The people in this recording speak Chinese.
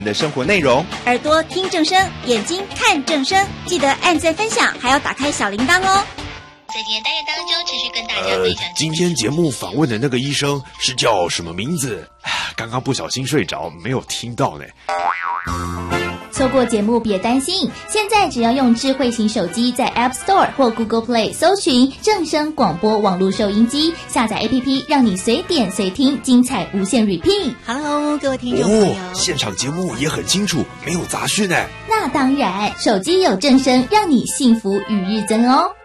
的生活内容， 耳朵听正声，眼睛看正声，记得按赞分享，还要打开小铃铛哦。 在今天单元当中，持续跟大家分享。 今天节目访问的那个医生是叫什么名字？刚刚不小心睡着，没有听到呢。 错过节目别担心，现在只要用智慧型手机在 App Store 或 Google Play 搜寻正声广播网络收音机，下载 APP， 让你随点随听，精彩无限 repeat。 Hello， 各位听众朋友， 现场节目也很清楚，没有杂讯呢。 那当然，手机有正声，让你幸福与日增哦。